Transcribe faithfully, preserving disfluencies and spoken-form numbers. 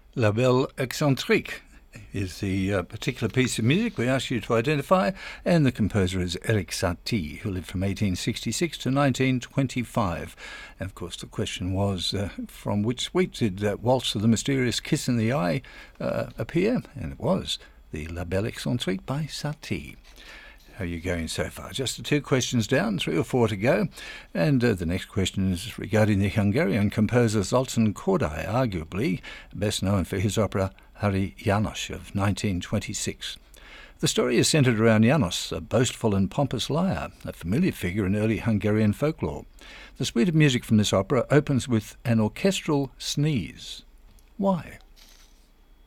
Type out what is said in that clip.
La Belle Excentrique is the uh, particular piece of music we ask you to identify, and the composer is Erik Satie, who lived from eighteen sixty-six to nineteen twenty-five. And of course the question was, uh, from which suite did uh, Waltz of the Mysterious Kiss in the Eye uh, appear? And it was the La Belle Excentrique by Satie. How are you going so far? Just the two questions down, three or four to go. And uh, the next question is regarding the Hungarian composer Zoltán Kodály, arguably best known for his opera Hari János of nineteen twenty-six. The story is centred around János, a boastful and pompous liar, a familiar figure in early Hungarian folklore. The suite of music from this opera opens with an orchestral sneeze. Why?